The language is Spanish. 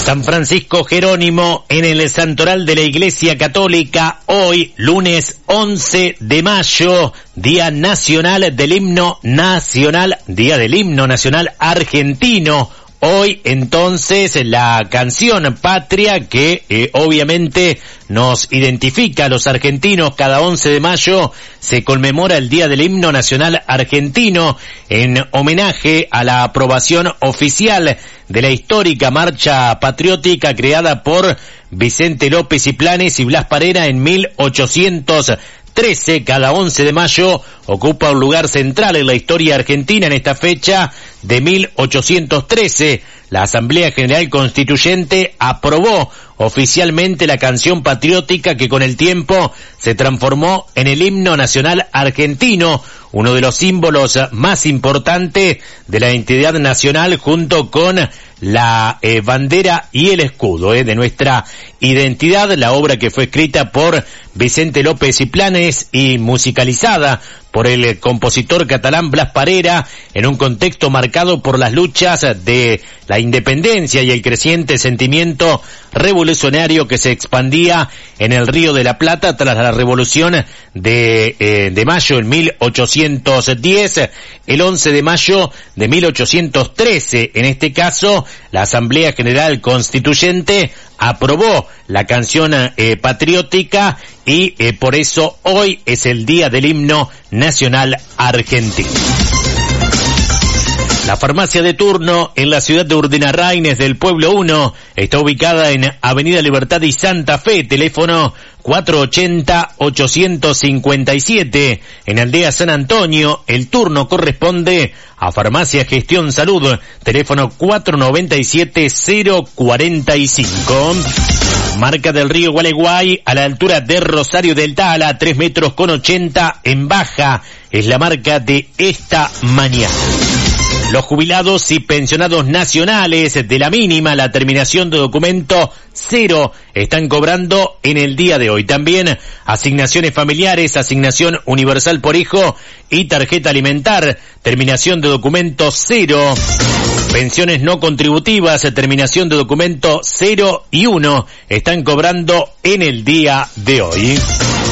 San Francisco Jerónimo en el Santoral de la Iglesia Católica, hoy, lunes 11 de mayo, Día Nacional del Himno Nacional, Día del Himno Nacional Argentino. Hoy, entonces, la canción patria que obviamente nos identifica a los argentinos. Cada 11 de mayo se conmemora el Día del Himno Nacional Argentino en homenaje a la aprobación oficial de la histórica marcha patriótica creada por Vicente López y Planes y Blas Parera en 1813. Cada 11 de mayo ocupa un lugar central en la historia argentina. En esta fecha de 1813, la Asamblea General Constituyente aprobó oficialmente la canción patriótica que con el tiempo se transformó en el himno nacional argentino, uno de los símbolos más importantes de la identidad nacional junto con la bandera y el escudo de nuestra identidad. La obra que fue escrita por Vicente López y Planes y musicalizada por el compositor catalán Blas Parera en un contexto marcado por las luchas de la independencia y el creciente sentimiento revolucionario que se expandía en el Río de la Plata tras la revolución de mayo en 1810, el 11 de mayo de 1813. En este caso, la Asamblea General Constituyente aprobó la canción patriótica y por eso hoy es el Día del Himno Nacional Argentino. La farmacia de turno en la ciudad de Urdenarraines del Pueblo 1 está ubicada en Avenida Libertad y Santa Fe, teléfono 480-857. En Aldea San Antonio, el turno corresponde a Farmacia Gestión Salud, teléfono 497-045. Marca del Río Gualeguay, a la altura de Rosario del Tala, 3,80 metros en baja, es la marca de esta mañana. Los jubilados y pensionados nacionales de la mínima, la terminación de documento 0, están cobrando en el día de hoy. También asignaciones familiares, asignación universal por hijo y tarjeta alimentar, terminación de documento 0. Pensiones no contributivas, terminación de documento 0 y 1, están cobrando en el día de hoy.